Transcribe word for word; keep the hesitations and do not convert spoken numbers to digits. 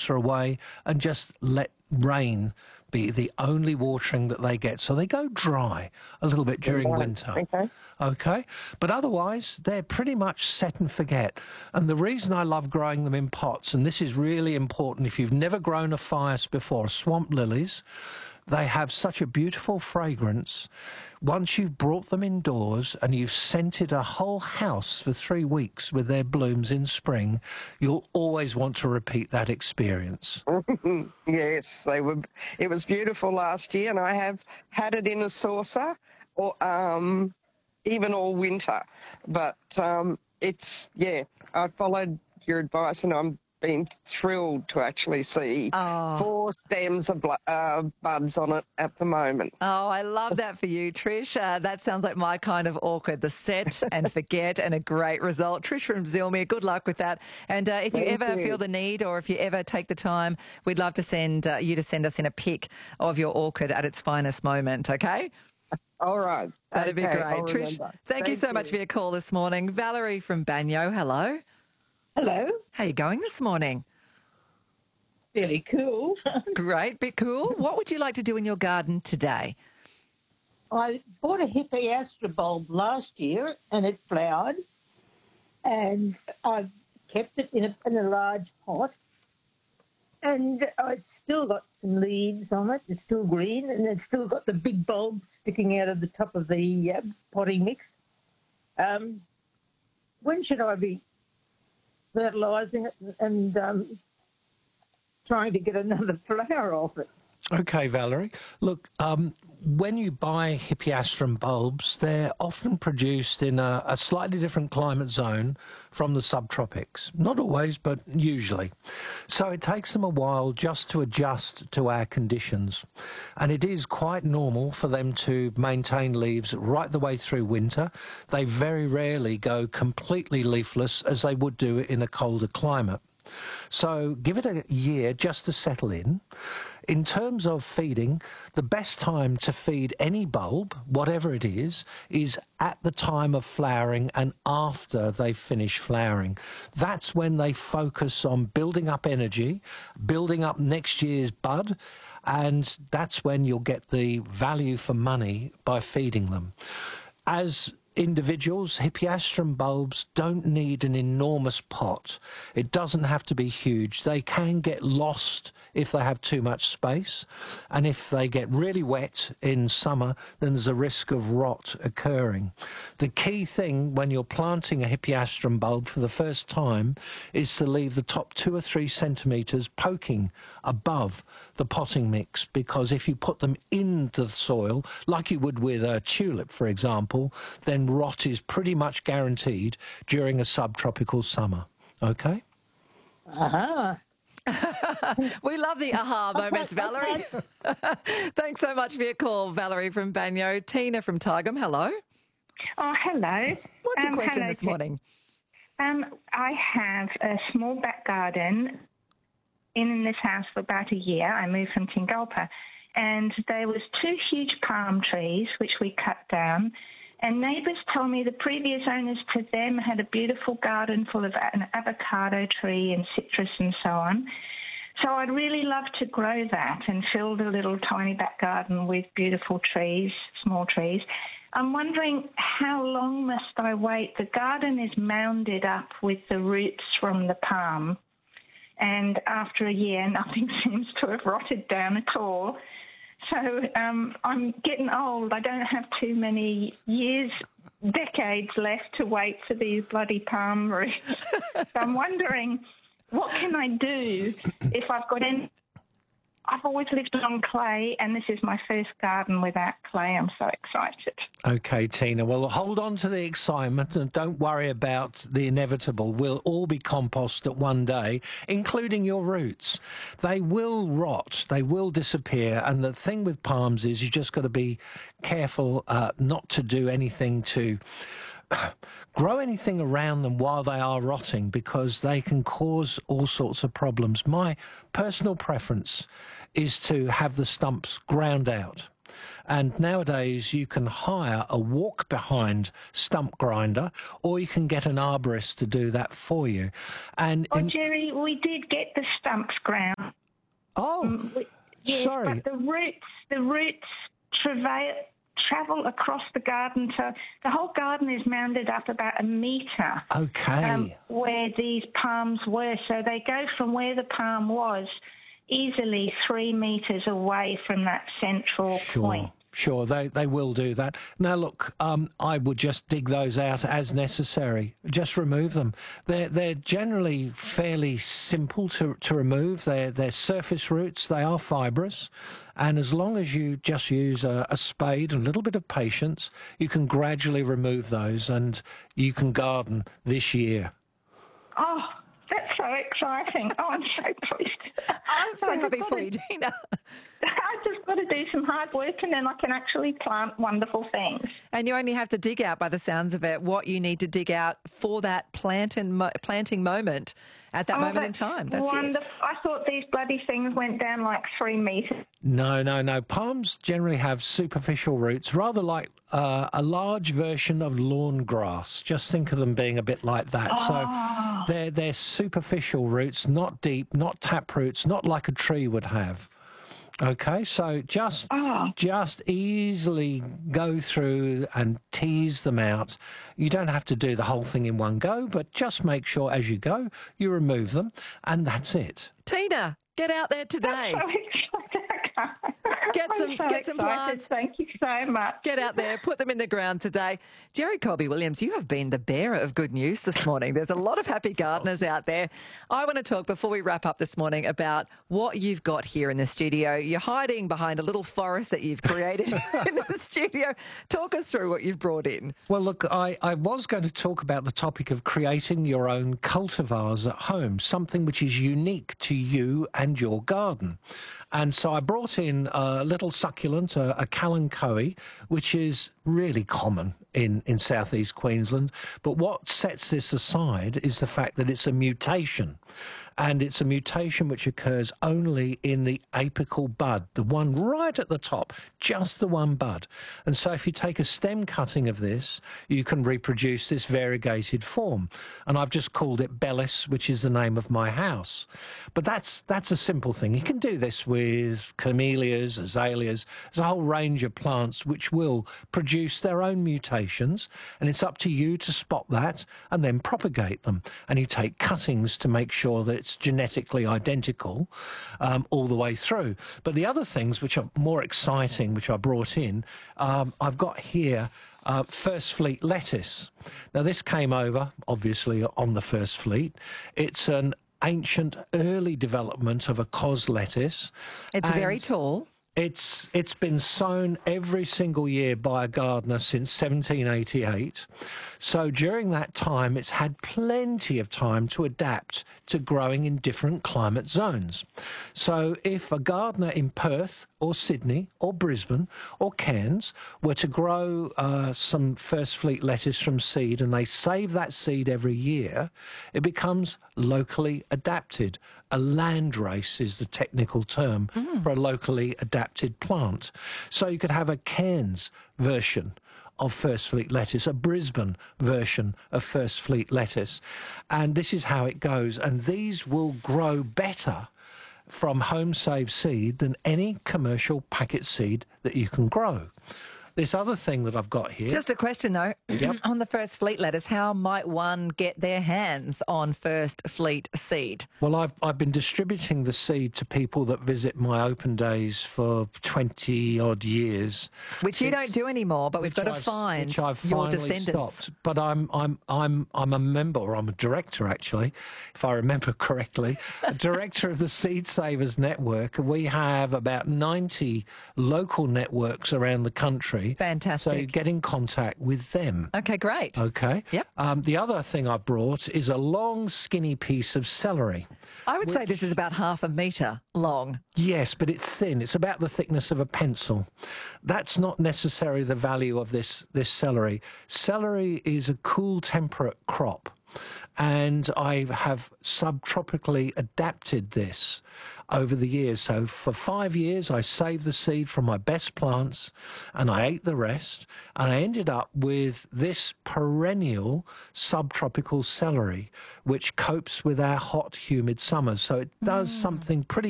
are away and just let rain be the only watering that they get. So they go dry a little bit during Right. winter. Okay. Okay. But otherwise, they're pretty much set and forget. And the reason I love growing them in pots, and this is really important if you've never grown a phaeus before, swamp lilies, they have such a beautiful fragrance. Once you've brought them indoors and you've scented a whole house for three weeks with their blooms in spring, you'll always want to repeat that experience. Yes, they were. It was beautiful last year, and I have had it in a saucer, or um, even all winter. But um, it's yeah, I followed your advice, and I'm been thrilled to actually see Oh. four stems of bl- uh, buds on it at the moment. Oh, I love that for you, Trish. Uh, that sounds like my kind of awkward. The set and forget and a great result. Trish from Zilmere, good luck with that. And uh, if you Thank ever you. feel the need or if you ever take the time, we'd love to send uh, you to send us in a pic of your orchid at its finest moment, okay? All right. That'd be Okay, great. I'll Trish, remember. thank, you so much for your call this morning. Valerie from Banyo, hello. Hello. How you going this morning? Really cool. Great, bit cool. What would you like to do in your garden today? I bought a Hippeastra bulb last year and it flowered, and I've kept it in a, in a large pot, and it's still got some leaves on it. It's still green, and it's still got the big bulb sticking out of the top of the uh, potting mix. Um, when should I be fertilising it and um, trying to get another flower off it? Okay, Valerie. Look, um, when you buy Hippeastrum bulbs, they're often produced in a, a slightly different climate zone from the subtropics. Not always, but usually. So it takes them a while just to adjust to our conditions. And it is quite normal for them to maintain leaves right the way through winter. They very rarely go completely leafless as they would do in a colder climate. So give it a year just to settle in. In terms of feeding, the best time to feed any bulb, whatever it is, is at the time of flowering and after they finish flowering. That's when they focus on building up energy, building up next year's bud, and that's when you'll get the value for money by feeding them. As individuals, Hippeastrum bulbs don't need an enormous pot. It doesn't have to be huge. They can get lost if they have too much space, and if they get really wet in summer, then there's a risk of rot occurring. The key thing when you're planting a Hippeastrum bulb for the first time is to leave the top two or three centimetres poking above the potting mix, because if you put them into the soil, like you would with a tulip, for example, then rot is pretty much guaranteed during a subtropical summer. Okay? Uh-huh. We love the aha moments, Valerie. Thanks so much for your call, Valerie from Banyo. Tina from Tygum, hello. Oh, hello. What's your Um, question hello, this Ti- morning? Um, I have a small back garden in this house for about a year. I moved from Tingulpa, and there was two huge palm trees which we cut down. And neighbours told me the previous owners to them had a beautiful garden full of an avocado tree and citrus and so on. So I'd really love to grow that and fill the little tiny back garden with beautiful trees, small trees. I'm wondering how long must I wait? The garden is mounded up with the roots from the palm, and after a year nothing seems to have rotted down at all. So um, I'm getting old. I don't have too many years, decades left to wait for these bloody palm roots. So I'm wondering, what can I do if I've got any... I've always lived on clay, and this is my first garden without clay. I'm so excited. Okay, Tina. Well, hold on to the excitement and don't worry about the inevitable. We'll all be compost at one day, including your roots. They will rot. They will disappear. And the thing with palms is you just got to be careful uh, not to do anything to grow anything around them while they are rotting, because they can cause all sorts of problems. My personal preference is to have the stumps ground out. And nowadays you can hire a walk-behind stump grinder, or you can get an arborist to do that for you. And Oh, in- Jerry, we did get the stumps ground. oh, Um, we- yes, sorry. but the roots, the roots travail, travel across the garden. So the whole garden is mounded up about a metre. Okay. Um, where these palms were. So they go from where the palm was easily three metres away from that central Sure, point. sure, they they will do that. Now, look, um, I would just dig those out as necessary. Just remove them. They're they're generally fairly simple to to remove. They're they're surface roots. They are fibrous, and as long as you just use a, a spade and a little bit of patience, you can gradually remove those, and you can garden this year. Oh, that's so exciting. Oh, I'm so pleased. I'm so I've happy got for to- you, Tina. I've just got to do some hard work and then I can actually plant wonderful things. And you only have to dig out, by the sounds of it, what you need to dig out for that plant and mo- planting moment at that Oh, moment in that's time. That's wonderful. it. I thought these bloody things went down like three metres. No, no, no. Palms generally have superficial roots, rather like uh, a large version of lawn grass. Just think of them being a bit like that. So they're, they're superficial roots, not deep, not tap roots, not like a tree would have. Okay, so just Oh. just easily go through and tease them out. You don't have to do the whole thing in one go, but just make sure as you go, you remove them, and that's it. Tina, get out there today. So excited. Get I'm some- so get some excited. plants. Thank you so much. Get out there, put them in the ground today. Jerry Colby Williams, you have been the bearer of good news this morning. There's a lot of happy gardeners out there. I want to talk, before we wrap up this morning, about what you've got here in the studio. You're hiding behind a little forest that you've created in the studio. Talk us through what you've brought in. Well, look, I, I was going to talk about the topic of creating your own cultivars at home, something which is unique to you and your garden. And so I brought in a little succulent, a, a kalanchoe, which is really common in, in southeast Queensland. But what sets this aside is the fact that it's a mutation. And it's a mutation which occurs only in the apical bud, the one right at the top, just the one bud. And so if you take a stem cutting of this, you can reproduce this variegated form. And I've just called it Bellis, which is the name of my house. But that's that's a simple thing. You can do this with camellias, azaleas. There's a whole range of plants which will produce their own mutations. And it's up to you to spot that and then propagate them. And you take cuttings to make sure that it's genetically identical um, all the way through. But the other things which are more exciting, which I brought in, um, I've got here uh, First Fleet lettuce. Now, this came over, obviously, on the First Fleet. It's an ancient early development of a cos lettuce. It's very And tall. It's it's been sown every single year by a gardener since seventeen eighty-eight. So during that time, it's had plenty of time to adapt to growing in different climate zones. So if a gardener in Perth or Sydney or Brisbane or Cairns were to grow uh, some First Fleet lettuce from seed and they save that seed every year, it becomes locally adapted. A landrace is the technical term mm. for a locally adapted plant. So you could have a Cairns version of First Fleet lettuce, a Brisbane version of First Fleet lettuce. And this is how it goes. And these will grow better from home saved seed than any commercial packet seed that you can grow. This other thing that I've got here... Just a question, though. Yep. On the First Fleet lettuce, how might one get their hands on First Fleet seed? Well, I've, I've been distributing the seed to people that visit my open days for twenty-odd years. Which you Since- don't do anymore, but we've got to I've- find which I've your finally descendants. stopped. But I'm I'm I'm I'm a member, or I'm a director actually, if I remember correctly, a director of the Seed Savers Network. We have about ninety local networks around the country. Fantastic. So you get in contact with them. Okay, great. Okay. Yep. Um, the other thing I brought is a long, skinny piece of celery. I would say this is about half a metre long. Yes, but it's thin. It's about the thickness of a pencil. That's not necessarily the value of this, this celery. Celery is a cool, temperate crop, and I have subtropically adapted this over the years. So for five years, I saved the seed from my best plants and I ate the rest. And I ended up with this perennial subtropical celery, which copes with our hot, humid summers. So it does something pretty